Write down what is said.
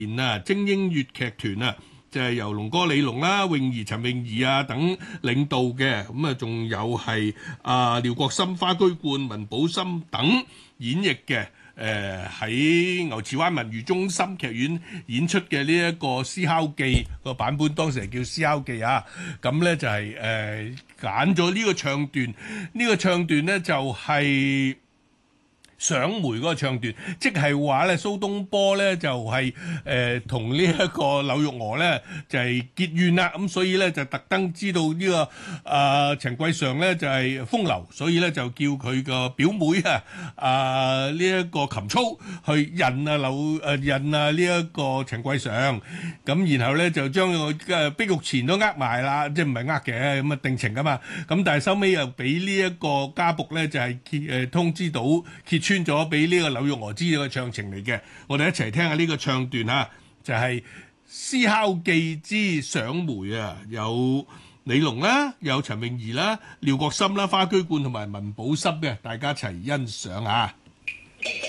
精英粵劇團啊，就係由龍哥李龍啦、泳兒陳詠儀啊等領導嘅，咁啊仲有係廖國森、花居冠、文保森等演繹嘅。喺牛池灣文娛中心劇院演出嘅呢一個《思考記》個版本，當時係叫《思考記》啊。咁咧就係揀咗呢個唱段，呢個唱段咧就係賞梅嗰個唱段，即係話咧蘇東坡咧就係同呢一個柳玉娥咧就係結怨啦，咁所以咧就特登知道呢個陳桂常咧就係風流，所以咧就叫佢個表妹呢一個琴操去引呢一個陳桂常，咁然後咧就將個碧玉錢都埋啦，即係唔係嘅，咁啊定情噶嘛，咁但係收尾又俾呢一個家僕咧就係通知到揭穿咗俾呢個柳玉娥知道嘅唱情嚟嘅，我哋一齊聽下呢個唱段嚇，就係、是《思考記之賞梅》啊，有李龍啦，有陳詠儀啦、廖國森啦、花居冠同埋文保森嘅，大家一齊欣賞下。